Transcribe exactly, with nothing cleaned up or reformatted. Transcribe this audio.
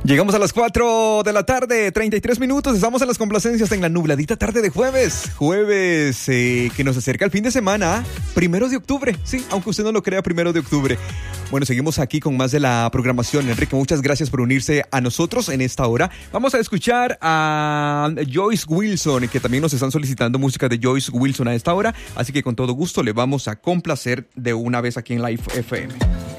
Llegamos a las cuatro de la tarde, treinta y tres minutos. Estamos en las complacencias en la nubladita tarde de jueves. Jueves eh, que nos acerca el fin de semana, primero de octubre. Sí, aunque usted no lo crea, primero de octubre. Bueno, seguimos aquí con más de la programación. Enrique, muchas gracias por unirse a nosotros en esta hora. Vamos a escuchar a Joyce Wilson, que también nos están solicitando música de Joyce Wilson a esta hora. Así que con todo gusto le vamos a complacer de una vez aquí en Live F M.